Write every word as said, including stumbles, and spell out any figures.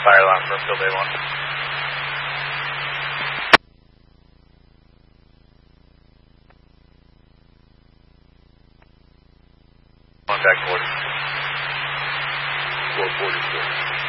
fire alarm for field A one. Contact forty. four forty-six.